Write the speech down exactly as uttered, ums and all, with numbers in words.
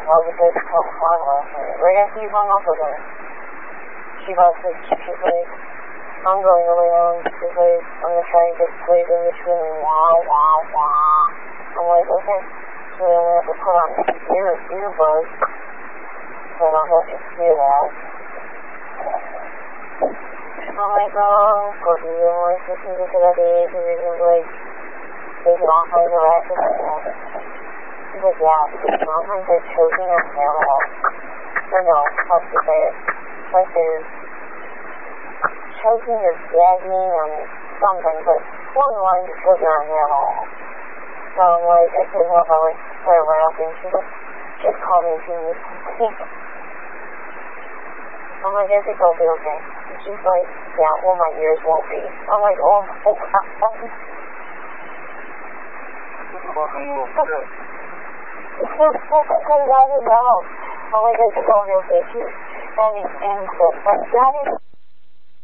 was a good couple five last night. Right after you hung up with her, she was like, she's like, I'm going around. She's like, I'm gonna try and get played in this room. Wow, wow, wow. I'm like, okay. So then I have to put on ear earbuds so I don't have to hear that. I'm like, oh, go to your voice, listen to that age, and then like, take it off like the rest of the stuff. She's like, yeah, sometimes they're choking on hair off. Or no, how to say it. It's like they're choking or gagging on something, but one line is choking on hair off. So I'm like, I couldn't help, I like, started laughing. She's like, just call me if you need something. I'm like, I think I'll be okay. And she's like, yeah, well, my ears won't be. I'm like, oh my god. I'm like, I think I'll be okay. She's having answers. But that is